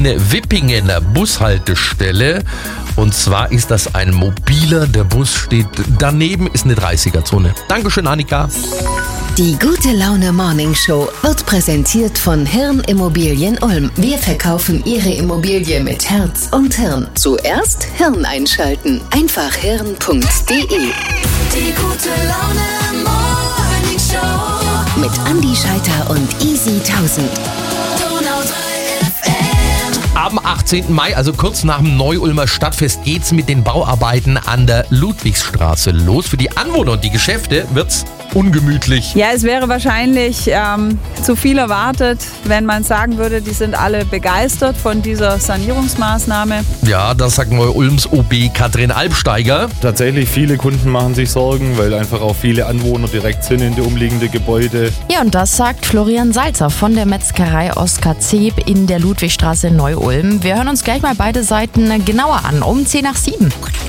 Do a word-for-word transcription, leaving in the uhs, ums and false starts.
in Wippingen Bushaltestelle. Und zwar ist das ein mobiler, der Bus steht daneben, ist eine dreißiger-Zone. Dankeschön, Annika. Die gute Laune Morning Show wird präsentiert von Hirn Immobilien Ulm. Wir verkaufen Ihre Immobilie mit Herz und Hirn. Zuerst Hirn einschalten. Einfach hirn punkt de. Die gute Laune Morning Show Mit Andi Scheiter und Easy tausend. Am achtzehnten Mai, also kurz nach dem Neu-Ulmer Stadtfest, geht's mit den Bauarbeiten an der Ludwigsstraße los. Für die Anwohner und die Geschäfte wird's ungemütlich. Ja, es wäre wahrscheinlich ähm, zu viel erwartet, wenn man sagen würde, die sind alle begeistert von dieser Sanierungsmaßnahme. Ja, das sagt Neu-Ulms O B Katrin Albsteiger. Tatsächlich, viele Kunden machen sich Sorgen, weil einfach auch viele Anwohner direkt sind in die umliegenden Gebäude. Ja, und das sagt Florian Salzer von der Metzgerei Oskar Zeb in der Ludwigstraße in Neu-Ulm. Wir hören uns gleich mal beide Seiten genauer an, um zehn nach sieben.